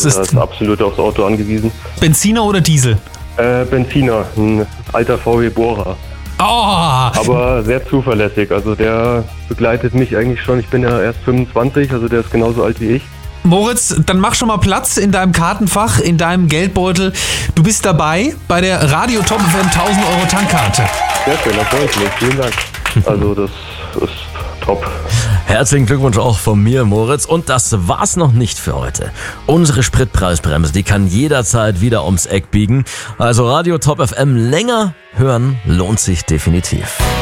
Also er ist absolut aufs Auto angewiesen. Benziner oder Diesel? Benziner, ein alter VW Bohrer. Oh! Aber sehr zuverlässig. Also der begleitet mich eigentlich schon. Ich bin ja erst 25, also der ist genauso alt wie ich. Moritz, dann mach schon mal Platz in deinem Kartenfach, in deinem Geldbeutel. Du bist dabei bei der Radio Top FM 1000 Euro Tankkarte. Sehr schön, da freue ich mich. Vielen Dank. Also das ist top. Herzlichen Glückwunsch auch von mir, Moritz. Und das war's noch nicht für heute. Unsere Spritpreisbremse, die kann jederzeit wieder ums Eck biegen. Also Radio Top FM länger hören lohnt sich definitiv.